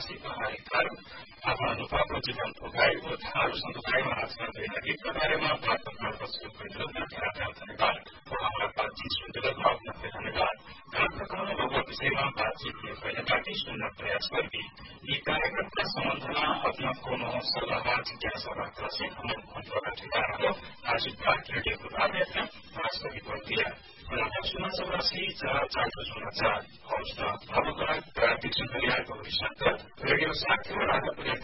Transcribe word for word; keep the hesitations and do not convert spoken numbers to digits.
आदिवासी पहाडी थारू आफ्नो जीवन भोगाएको थारू समुदायमा आजकल गीतका बारेमा वार्तालाप शुरू गरिदिनु धेरै धन्यवाद। उहाँलाई बातचित सुनिदिनु आफ्नो धन्यवाद। कार्यक्रममा लोगो विषयमा बातचित पहिलेबाटै सुन्न प्रयास गरी यी कार्यक्रमका सम्बन्धमा अपना कोनो सल्लाह जिज्ञासा राख्न सिक्नु मनबाट ठेगाना हो। आज बात रेडियोको आधारमा वास्तविक प्रक्रिया सुना चौरासी चार चार शून्य चार हौस् त अब प्राविधिक सुनहरियाको रेडियो साथीमा राख्न